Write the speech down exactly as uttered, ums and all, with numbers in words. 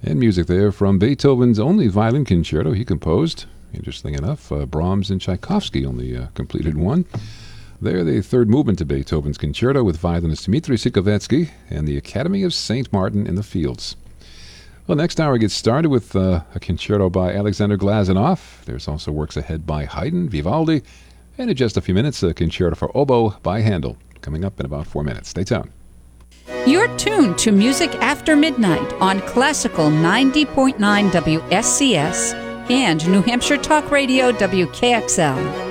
And music there from Beethoven's only violin concerto he composed. Interesting enough, uh, Brahms and Tchaikovsky only uh, completed one. There, the third movement to Beethoven's concerto with violinist Dmitri Sikovetsky and the Academy of Saint Martin in the Fields. Well, next hour gets started with uh, a concerto by Alexander Glazunov. There's also works ahead by Haydn, Vivaldi, and in just a few minutes, a concerto for oboe by Handel. Coming up in about four minutes. Stay tuned. You're tuned to Music After Midnight on Classical ninety point nine W S C S and New Hampshire Talk Radio W K X L.